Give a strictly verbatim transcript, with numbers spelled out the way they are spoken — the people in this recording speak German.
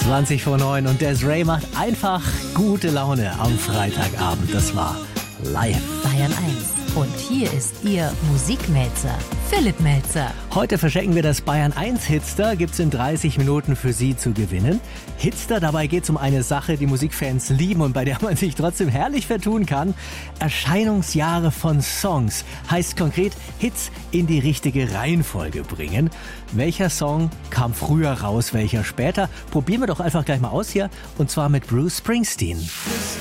zwanzig vor neun und Des'ree macht einfach gute Laune am Freitagabend. Das war live. Bayern eins. Und hier ist Ihr Musikmelzer, Philipp Melzer. Heute verschenken wir das Bayern eins Hitster. Gibt's in dreißig Minuten für Sie zu gewinnen. Hitster, dabei geht's um eine Sache, die Musikfans lieben und bei der man sich trotzdem herrlich vertun kann. Erscheinungsjahre von Songs. Heißt konkret, Hits in die richtige Reihenfolge bringen. Welcher Song kam früher raus, welcher später? Probieren wir doch einfach gleich mal aus hier. Und zwar mit Bruce Springsteen.